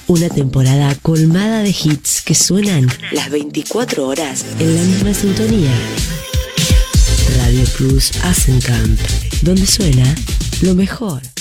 Una temporada colmada de hits que suenan las 24 horas en la misma sintonía. Radio Plus Asencamp, donde suena lo mejor.